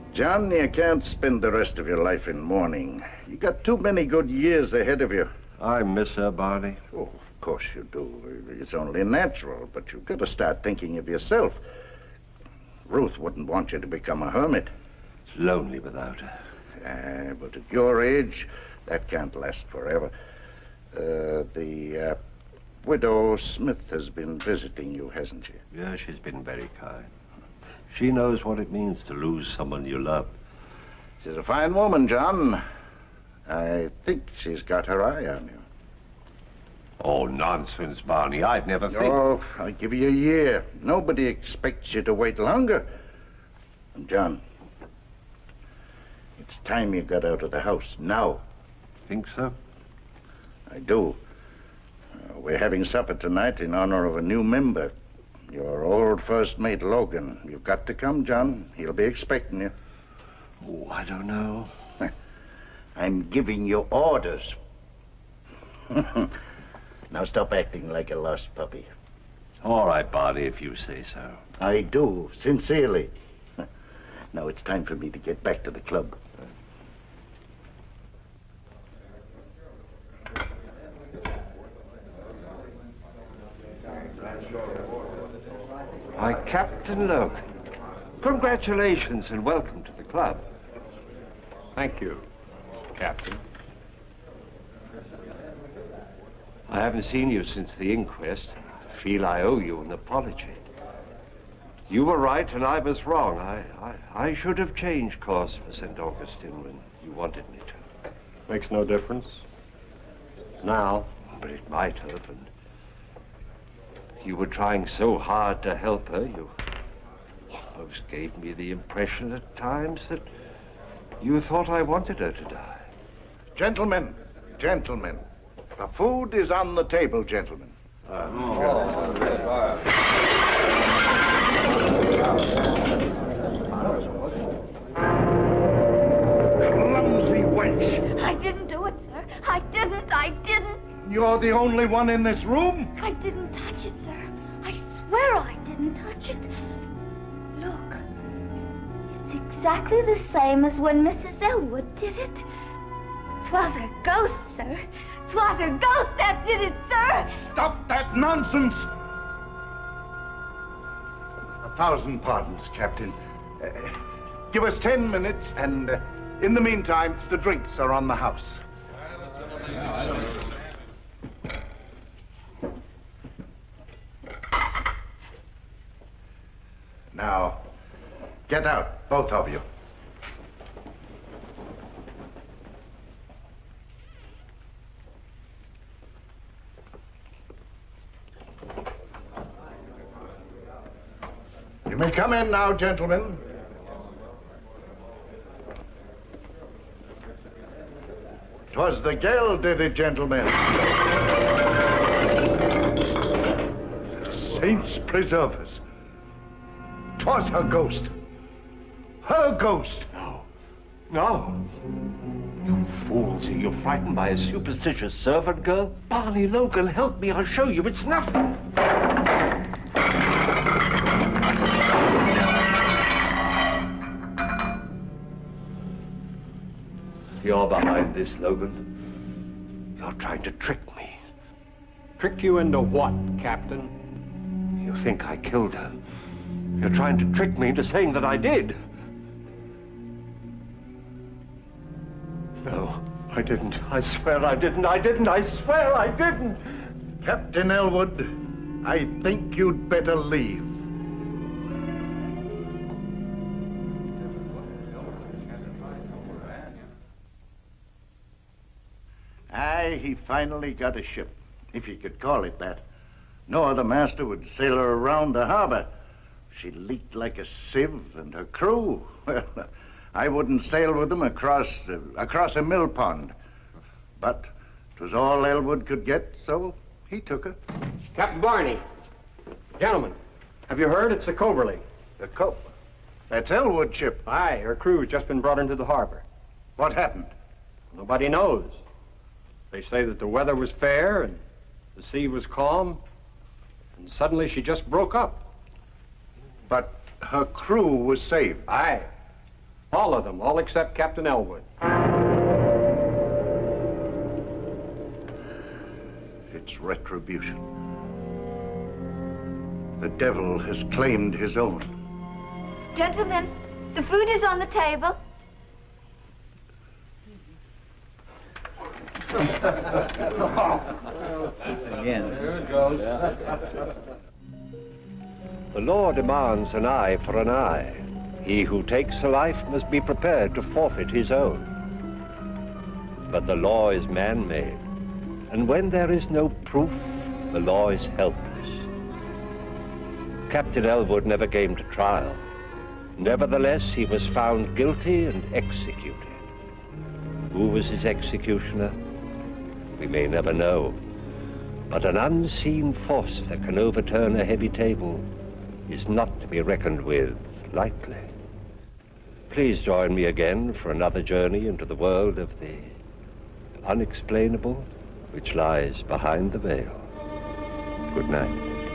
John, you can't spend the rest of your life in mourning. You got too many good years ahead of you. I miss her, Barney. Oh, of course you do. It's only natural, but you've got to start thinking of yourself. Ruth wouldn't want you to become a hermit. It's lonely without her. But at your age, that can't last forever. The widow Smith has been visiting you, hasn't she? Yeah, she's been very kind. She knows what it means to lose someone you love. She's a fine woman, John. I think she's got her eye on you. Oh, nonsense, Barney. I'd never think... Oh, I'll give you a year. Nobody expects you to wait longer. And John, it's time you got out of the house, now. Think so? I do. We're having supper tonight in honor of a new member. Your old first mate, Logan. You've got to come, John. He'll be expecting you. Oh, I don't know. I'm giving you orders. Now stop acting like a lost puppy. All right, Barney, if you say so. I do, sincerely. Now it's time for me to get back to the club. Why, Captain Logan, congratulations and welcome to the club. Thank you, Captain. I haven't seen you since the inquest. I feel I owe you an apology. You were right and I was wrong. I should have changed course for St. Augustine when you wanted me to. Makes no difference. Now. But it might have, and you were trying so hard to help her, you almost gave me the impression at times that you thought I wanted her to die. Gentlemen, gentlemen. The food is on the table, gentlemen. Clumsy wench. I didn't do it, sir. I didn't. You're the only one in this room? I didn't touch it, sir. I swear I didn't touch it. Look. It's exactly the same as when Mrs. Elwood did it. 'Twas a ghost, sir. 'Twas a ghost that did it, sir. Stop that nonsense. 1,000 pardons, Captain. Give us 10 minutes, and in the meantime, the drinks are on the house. Now, get out, both of you. You may come in now, gentlemen. Twas the girl did it, gentlemen. Saints preserve us. 'Twas her ghost. Her ghost. No. You fools, are you frightened by a superstitious servant girl? Barney Logan, help me, I'll show you it's nothing. You're behind this, Logan. You're trying to trick me. Trick you into what, Captain? You think I killed her. You're trying to trick me into saying that I did. No, I didn't. I swear I didn't. I swear I didn't. Captain Elwood, I think you'd better leave. Aye, he finally got a ship, if you could call it that. No other master would sail her around the harbor. She leaked like a sieve, and her crew, well, I wouldn't sail with them across a mill pond. But 'twas all Elwood could get, so he took her. Captain Barney. Gentlemen, have you heard? It's the Coverly. The Cope. That's Elwood's ship. Aye, her crew's just been brought into the harbor. What happened? Nobody knows. They say that the weather was fair and the sea was calm, and suddenly she just broke up. But her crew was saved. Aye. All of them, all except Captain Elwood. It's retribution. The devil has claimed his own. Gentlemen, the food is on the table. The law demands an eye for an eye. He who takes a life must be prepared to forfeit his own. But the law is man-made, and when there is no proof, the law is helpless. Captain Elwood never came to trial. Nevertheless, he was found guilty and executed. Who was his executioner? We may never know. But an unseen force that can overturn a heavy table is not to be reckoned with lightly. Please join me again for another journey into the world of the unexplainable which lies behind the veil. Good night.